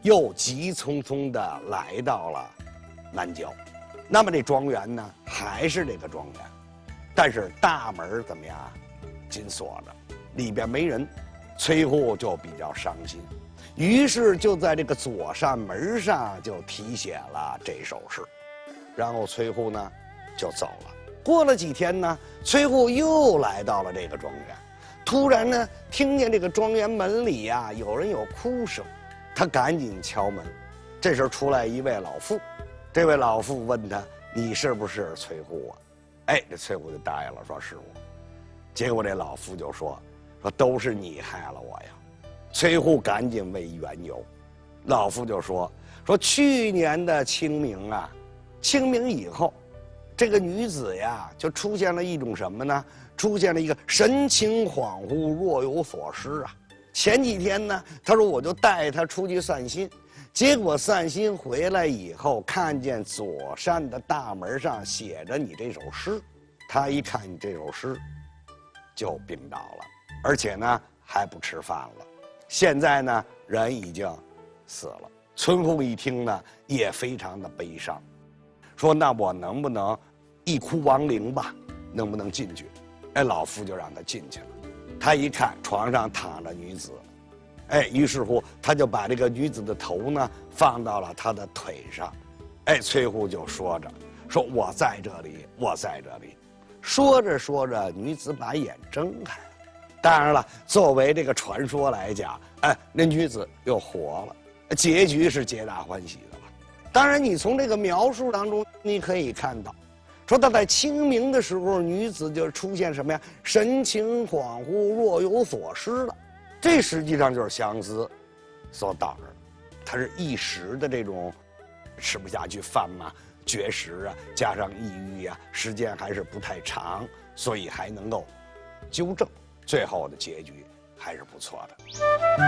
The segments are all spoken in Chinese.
又急匆匆地来到了南郊。那么这庄园呢，还是这个庄园，但是大门怎么样？紧锁着，里边没人。崔护就比较伤心，于是就在这个左扇门上就题写了这首诗。然后崔护呢就走了。过了几天呢，崔护又来到了这个庄园，突然呢听见这个庄园门里呀有人有哭声，他赶紧敲门。这时候出来一位老妇，这位老妇问他：“你是不是崔护啊？”哎，这崔护就答应了，说是我。结果这老妇就说都是你害了我呀。崔护赶紧问缘由，老妇就说去年的清明啊，清明以后，这个女子呀就出现了一种什么呢？出现了一个神情恍惚，若有所失啊。前几天呢，他说我就带她出去散心，结果散心回来以后，看见左扇的大门上写着你这首诗，他一看你这首诗，就病倒了，而且呢还不吃饭了。现在呢人已经死了。崔护一听呢也非常的悲伤，说那我能不能一哭亡灵吧？能不能进去？哎，老妇就让他进去了。他一看床上躺着女子，哎，于是乎他就把这个女子的头呢放到了他的腿上。哎，崔护就说着说我在这里，我在这里。说着说着，女子把眼睁开了。当然了，作为这个传说来讲，哎，那女子又活了，结局是皆大欢喜的了。当然，你从这个描述当中，你可以看到，说她在清明的时候，女子就出现什么呀？神情恍惚，若有所失了。这实际上就是相思所导致的，她是一时的这种吃不下去饭嘛。绝食啊，加上抑郁啊，时间还是不太长，所以还能够纠正，最后的结局还是不错的。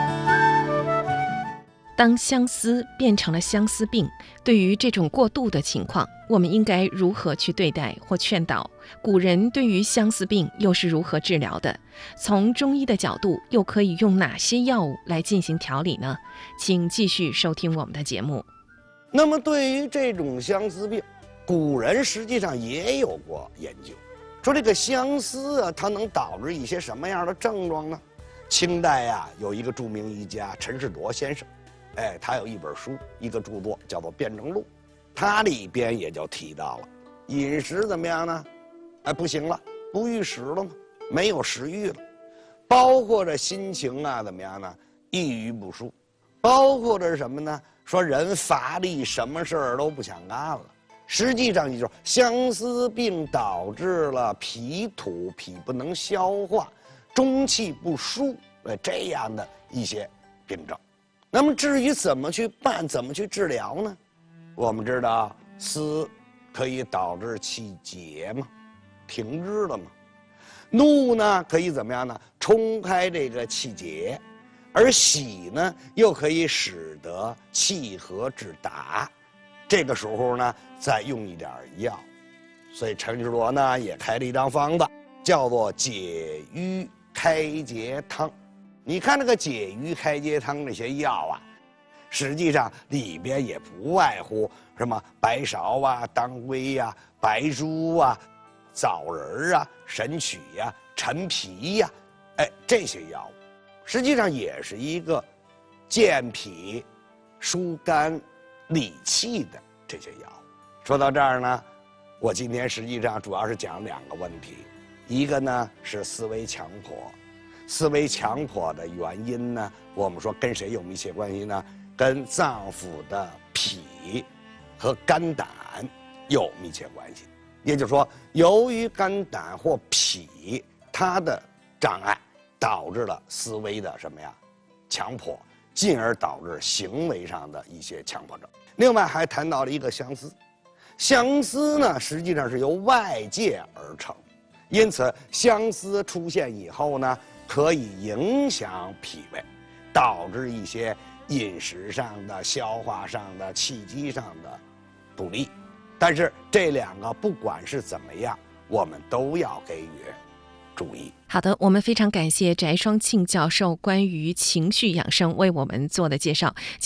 当相思变成了相思病，对于这种过度的情况，我们应该如何去对待或劝导？古人对于相思病又是如何治疗的？从中医的角度，又可以用哪些药物来进行调理呢？请继续收听我们的节目。 那么对于这种相思病，古人实际上也有过研究，说这个相思啊，它能导致一些什么样的症状呢？清代呀有一个著名医家陈士铎先生，哎，他有一本书，一个著作叫做《辨证录》，他里边也就提到了饮食怎么样呢？哎，不行了，不欲食了吗？没有食欲了，包括着心情啊怎么样呢？抑郁不舒，包括着什么呢？说人乏力，什么事儿都不想干了。实际上，也就是相思病导致了脾土，脾不能消化，中气不舒，这样的一些病症。那么至于怎么去办，怎么去治疗呢？我们知道思可以导致气结嘛，停滞了嘛。怒呢可以怎么样呢？冲开这个气结。而喜呢，又可以使得气和之达，这个时候呢，再用一点药，所以陈士铎呢也开了一张方子，叫做解郁开结汤。你看这个解郁开结汤这些药啊，实际上里边也不外乎什么白芍啊、当归呀、白术啊、枣仁啊、神曲呀、陈皮呀，哎，这些药物。实际上也是一个健脾、疏肝、理气的这些药。说到这儿呢，我今天实际上主要是讲两个问题，一个呢是思维强迫，思维强迫的原因呢，我们说跟谁有密切关系呢？跟脏腑的脾和肝胆有密切关系。也就是说，由于肝胆或脾它的障碍，导致了思维的什么呀？强迫，进而导致行为上的一些强迫症。另外还谈到了一个相思，相思呢实际上是由外界而成，因此相思出现以后呢，可以影响脾胃，导致一些饮食上的、消化上的、气机上的不利。但是这两个不管是怎么样，我们都要给予注意。 好的，我们非常感谢翟双庆教授关于情绪养生为我们做的介绍。